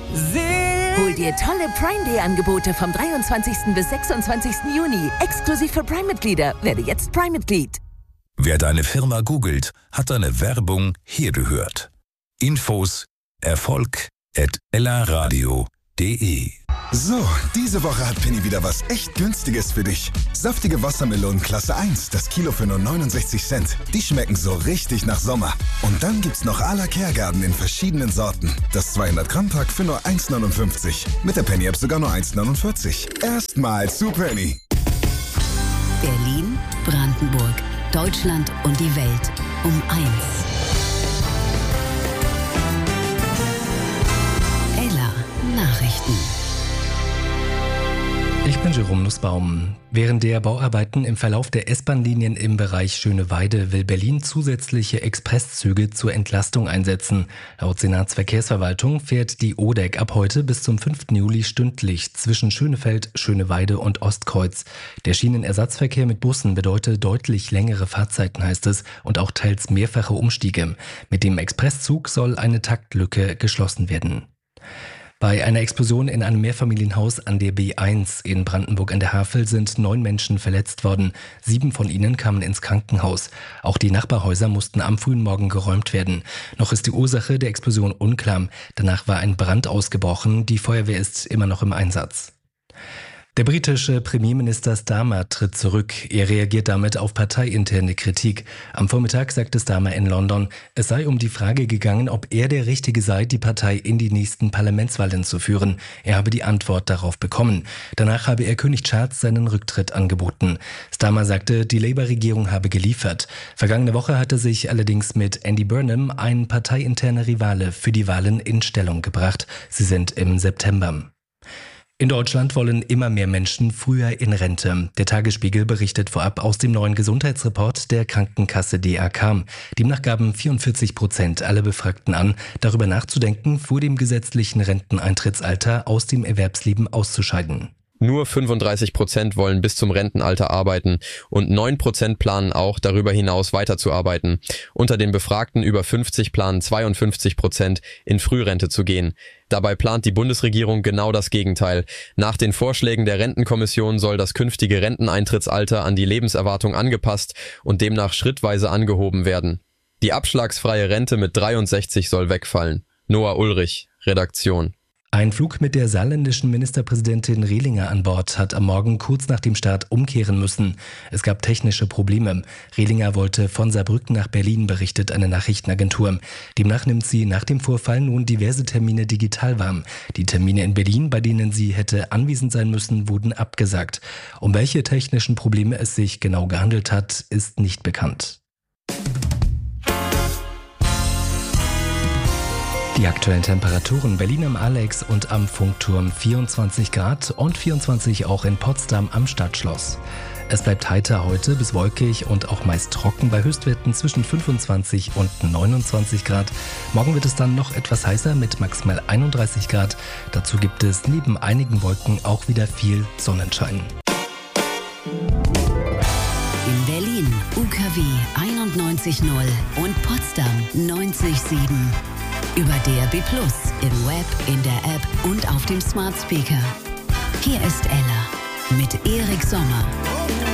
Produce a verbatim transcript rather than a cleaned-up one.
Hol dir tolle Prime Day Angebote vom dreiundzwanzigsten bis sechsundzwanzigsten Juni. Exklusiv für Prime-Mitglieder. Werde jetzt Prime-Mitglied. Wer deine Firma googelt, hat deine Werbung hier gehört. Infos Erfolg at ellaradio punkt de. So, diese Woche hat Penny wieder was echt Günstiges für dich. Saftige Wassermelonen Klasse eins, das Kilo für nur neunundsechzig Cent. Die schmecken so richtig nach Sommer. Und dann gibt's noch à la Kergarten in verschiedenen Sorten. Das zweihundert Gramm Pack für nur eins neunundfünfzig. Mit der Penny-App sogar nur eins neunundvierzig. Erstmal zu Penny. Berlin, Brandenburg, Deutschland und die Welt um eins. Nachrichten. Ich bin Jerome Nussbaum. Während der Bauarbeiten im Verlauf der S-Bahn-Linien im Bereich Schöneweide will Berlin zusätzliche Expresszüge zur Entlastung einsetzen. Laut Senatsverkehrsverwaltung fährt die O D E C ab heute bis zum fünften Juli stündlich zwischen Schönefeld, Schöneweide und Ostkreuz. Der Schienenersatzverkehr mit Bussen bedeutet deutlich längere Fahrzeiten, heißt es, und auch teils mehrfache Umstiege. Mit dem Expresszug soll eine Taktlücke geschlossen werden. Bei einer Explosion in einem Mehrfamilienhaus an der B eins in Brandenburg an der Havel sind neun Menschen verletzt worden. Sieben von ihnen kamen ins Krankenhaus. Auch die Nachbarhäuser mussten am frühen Morgen geräumt werden. Noch ist die Ursache der Explosion unklar. Danach war ein Brand ausgebrochen. Die Feuerwehr ist immer noch im Einsatz. Der britische Premierminister Starmer tritt zurück. Er reagiert damit auf parteiinterne Kritik. Am Vormittag sagte Starmer in London, es sei um die Frage gegangen, ob er der Richtige sei, die Partei in die nächsten Parlamentswahlen zu führen. Er habe die Antwort darauf bekommen. Danach habe er König Charles seinen Rücktritt angeboten. Starmer sagte, die Labour-Regierung habe geliefert. Vergangene Woche hatte sich allerdings mit Andy Burnham ein parteiinterner Rivale für die Wahlen in Stellung gebracht. Sie sind im September. In Deutschland wollen immer mehr Menschen früher in Rente. Der Tagesspiegel berichtet vorab aus dem neuen Gesundheitsreport der Krankenkasse D A K. Demnach gaben vierundvierzig Prozent aller Befragten an, darüber nachzudenken, vor dem gesetzlichen Renteneintrittsalter aus dem Erwerbsleben auszuscheiden. Nur fünfunddreißig Prozent wollen bis zum Rentenalter arbeiten und neun Prozent planen auch, darüber hinaus weiterzuarbeiten. Unter den Befragten über fünfzig planen zweiundfünfzig Prozent, in Frührente zu gehen. Dabei plant die Bundesregierung genau das Gegenteil. Nach den Vorschlägen der Rentenkommission soll das künftige Renteneintrittsalter an die Lebenserwartung angepasst und demnach schrittweise angehoben werden. Die abschlagsfreie Rente mit dreiundsechzig soll wegfallen. Noah Ulrich, Redaktion. Ein Flug mit der saarländischen Ministerpräsidentin Rehlinger an Bord hat am Morgen kurz nach dem Start umkehren müssen. Es gab technische Probleme. Rehlinger wollte von Saarbrücken nach Berlin, berichtet eine Nachrichtenagentur. Demnach nimmt sie nach dem Vorfall nun diverse Termine digital wahr. Die Termine in Berlin, bei denen sie hätte anwesend sein müssen, wurden abgesagt. Um welche technischen Probleme es sich genau gehandelt hat, ist nicht bekannt. Die aktuellen Temperaturen: Berlin am Alex und am Funkturm vierundzwanzig Grad und vierundzwanzig auch in Potsdam am Stadtschloss. Es bleibt heiter heute bis wolkig und auch meist trocken bei Höchstwerten zwischen fünfundzwanzig und neunundzwanzig Grad. Morgen wird es dann noch etwas heißer mit maximal einunddreißig Grad. Dazu gibt es neben einigen Wolken auch wieder viel Sonnenschein. In Berlin U K W einundneunzig Komma null und Potsdam neunzig Komma sieben. Über D A B plus, im Web, in der App und auf dem Smart Speaker. Hier ist Ella mit Erik Sommer.